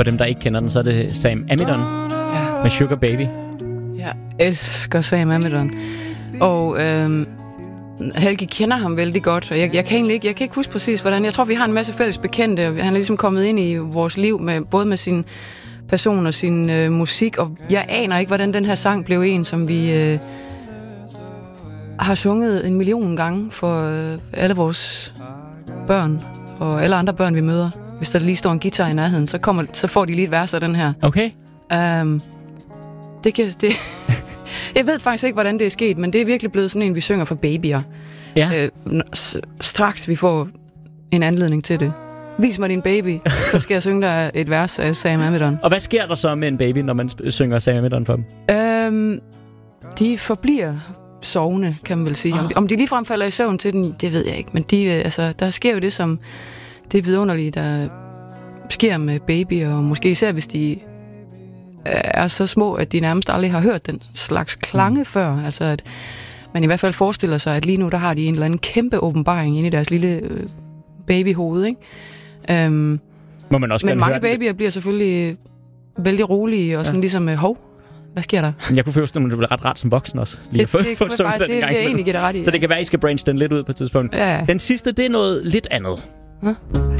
For dem, der ikke kender den, så er det Sam Amidon med Sugar Baby. Jeg elsker Sam Amidon. Og Helgi kender ham vældig godt, og jeg kan ikke huske præcis, hvordan. Jeg tror, vi har en masse fælles bekendte, og han er ligesom kommet ind i vores liv, med både med sin person og sin musik, og jeg aner ikke, hvordan den her sang blev en, som vi har sunget 1 million gange for alle vores børn, og alle andre børn, vi møder. Hvis der lige står en guitar i nærheden, så får de lige et vers af den her. Okay. Jeg ved faktisk ikke, hvordan det er sket, men det er virkelig blevet sådan en, vi synger for babyer. Ja. Straks vi får en anledning til det. Vis mig din baby, så skal jeg synge dig et vers af Sam Amidon. Og hvad sker der så med en baby, når man synger Sam Amidon for dem? De forbliver sovende, kan man vel sige. Om de ligefrem falder i søvn til den, det ved jeg ikke. Men der sker jo det, som det vidunderlige, der sker med babyer, og måske især hvis de er så små, at de nærmest aldrig har hørt den slags klange før. Altså at man i hvert fald forestiller sig, at lige nu der har de en eller anden kæmpe åbenbaring inde i deres lille babyhoved, ikke? Må man også men mange babyer bliver selvfølgelig vældig rolige og sådan ligesom hov, hvad sker der? Jeg kunne forestille mig, at det bliver ret rart som voksen også. Lige det vil jeg egentlig give dig ret i. Så det kan være, at I skal branche den lidt ud på et tidspunkt. Ja. Den sidste, det er noget lidt andet.